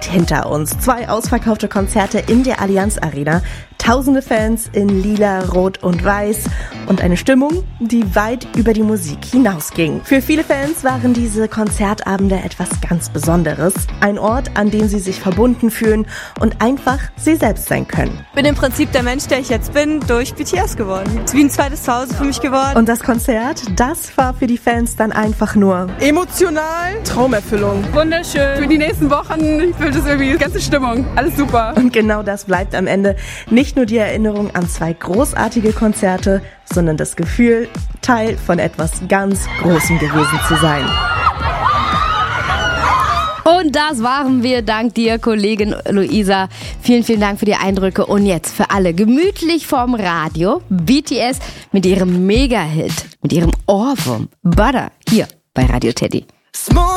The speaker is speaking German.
hinter uns. 2 ausverkaufte Konzerte in der Allianz Arena, tausende Fans in lila, rot und weiß und eine Stimmung, die weit über die Musik hinausging. Für viele Fans waren diese Konzertabende etwas ganz Besonderes. Ein Ort, an dem sie sich verbunden fühlen und einfach sie selbst sein können. Ich bin im Prinzip der Mensch, der ich jetzt bin, durch BTS geworden. Es ist wie ein zweites Zuhause für mich geworden. Und das Konzert, das war für die Fans dann einfach nur emotional, Traumerfüllung. Wunderschön. Für die nächsten Wochen fühlt es irgendwie die ganze Stimmung. Alles super. Und genau das bleibt am Ende. Nicht nur die Erinnerung an 2 großartige Konzerte, sondern das Gefühl, Teil von etwas ganz Großem gewesen zu sein. Und das waren wir, dank dir, Kollegin Luisa. Vielen, vielen Dank für die Eindrücke. Und jetzt für alle gemütlich vorm Radio, BTS mit ihrem Mega-Hit, mit ihrem Ohrwurm Butter, hier bei Radio Teddy.